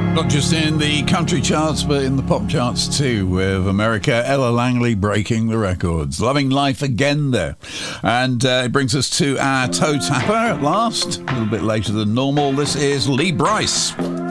Not just in the country charts, but in the pop charts too, with America, Ella Langley breaking the records. Loving Life again there. And it brings us to our toe tapper at last, a little bit later than normal. This is Lee Brice.